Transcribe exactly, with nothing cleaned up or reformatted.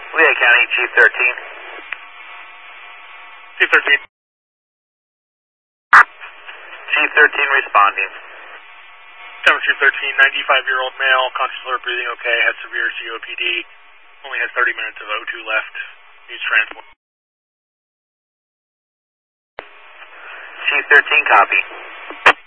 Lehigh County, Chief thirteen. Chief thirteen. Chief thirteen responding. Cover Chief thirteen, ninety-five-year-old male, conscious, alert, breathing okay, has severe C O P D, only has thirty minutes of O two left, needs transport. Chief thirteen, copy.